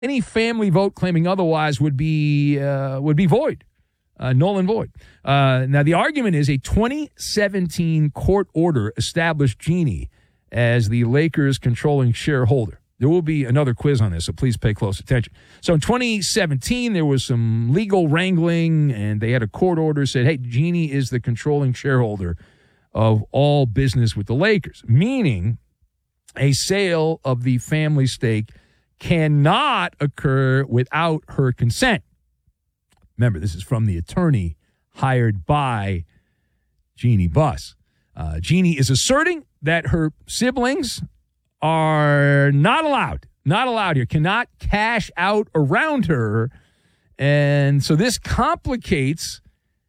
Any family vote claiming otherwise would be void, null and void. Now, the argument is a 2017 court order established Jeannie as the Lakers' controlling shareholder. There will be another quiz on this, so please pay close attention. So in 2017, there was some legal wrangling, and they had a court order that said, hey, Jeannie is the controlling shareholder of all business with the Lakers, meaning a sale of the family stake cannot occur without her consent. Remember, this is from the attorney hired by Jeannie Buss. Jeannie is asserting that her siblings are not allowed here, cannot cash out around her. And so this complicates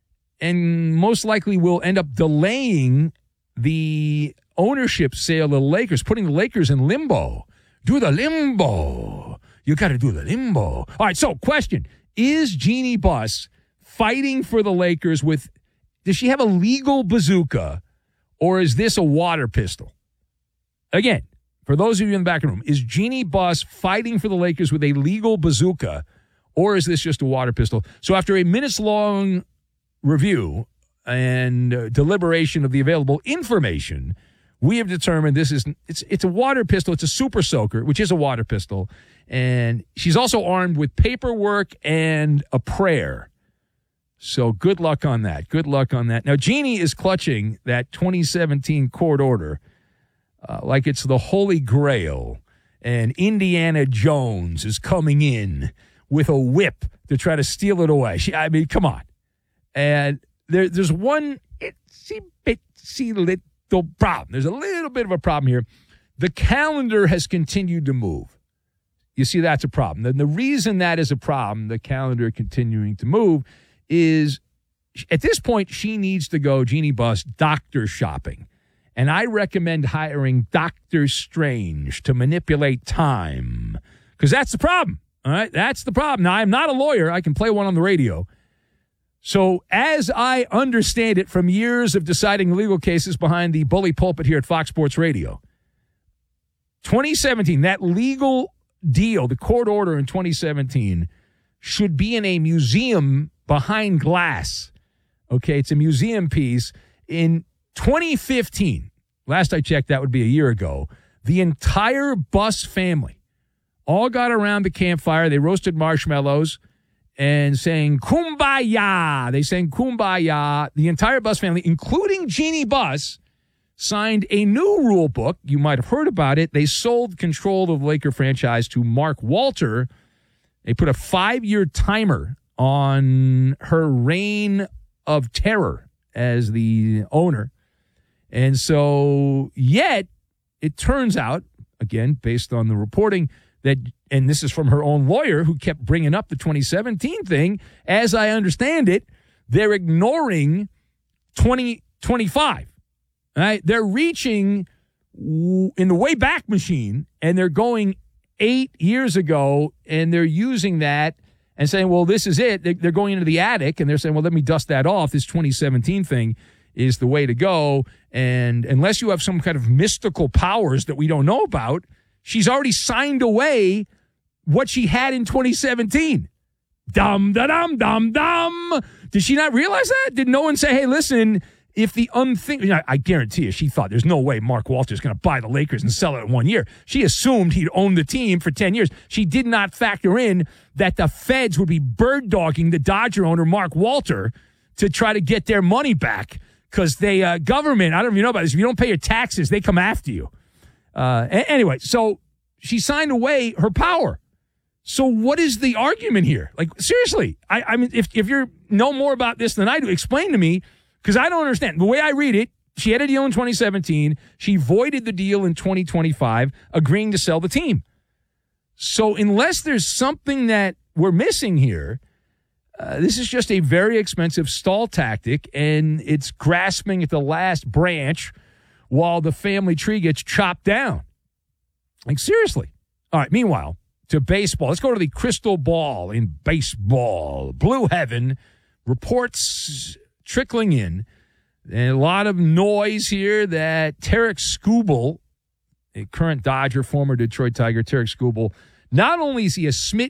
and most likely will end up delaying the ownership sale of the Lakers, putting the Lakers in limbo. Do the limbo. You got to do the limbo. All right, so question. Is Jeannie Buss fighting for the Lakers with, does she have a legal bazooka, or is this a water pistol? Again, for those of you in the back of the room, is Jeannie Buss fighting for the Lakers with a legal bazooka, or is this just a water pistol? So after a minutes-long review and deliberation of the available information, we have determined it's a water pistol. It's a super soaker, which is a water pistol. And she's also armed with paperwork and a prayer. So good luck on that. Good luck on that. Now, Jeannie is clutching that 2017 court order like it's the Holy Grail, and Indiana Jones is coming in with a whip to try to steal it away. I mean, come on. And there's one itsy-bitsy little problem. There's a little bit of a problem here. The calendar has continued to move. You see, that's a problem. And the reason that is a problem, the calendar continuing to move, is at this point she needs to go, Jeannie Buss, doctor shopping. And I recommend hiring Dr. Strange to manipulate time, because that's the problem. All right, that's the problem. Now, I'm not a lawyer. I can play one on the radio. So as I understand it from years of deciding legal cases behind the bully pulpit here at Fox Sports Radio, 2017, that legal deal, the court order in 2017, should be in a museum behind glass. Okay, it's a museum piece. In 2015, last I checked, that would be a year ago, the entire Buss family all got around the campfire. They roasted marshmallows and sang Kumbaya. They sang Kumbaya. The entire Buss family, including Jeannie Buss, signed a new rule book. You might have heard about it. They sold control of the Laker franchise to Mark Walter. They put a 5-year timer on her reign of terror as the owner. And so, yet, it turns out, again, based on the reporting, that, and this is from her own lawyer who kept bringing up the 2017 thing, as I understand it, they're ignoring 2025. Right? They're reaching in the Wayback Machine, and they're going 8 years ago, and they're using that and saying, well, this is it. They're going into the attic, and they're saying, well, let me dust that off. This 2017 thing is the way to go. And unless you have some kind of mystical powers that we don't know about, she's already signed away what she had in 2017. Dum-da-dum-dum-dum. Did she not realize that? Did no one say, hey, listen, if the unthinkable, I guarantee you, she thought there's no way Mark Walter's going to buy the Lakers and sell it in 1 year. She assumed he'd own the team for 10 years. She did not factor in that the feds would be bird-dogging the Dodger owner, Mark Walter, to try to get their money back. Because they, government, I don't even know about this, if you don't pay your taxes, they come after you. Anyway, so she signed away her power. So what is the argument here? Like, seriously, I mean, if you know more about this than I do, explain to me, because I don't understand. The way I read it, she had a deal in 2017. She voided the deal in 2025, agreeing to sell the team. So unless there's something that we're missing here, this is just a very expensive stall tactic, and it's grasping at the last branch while the family tree gets chopped down. Like, seriously. All right, meanwhile, to baseball. Let's go to the crystal ball in baseball. Blue Heaven reports trickling in, and a lot of noise here that Tarik Skubal, a current Dodger, former Detroit Tiger, Tarik Skubal, Not only is he a Smith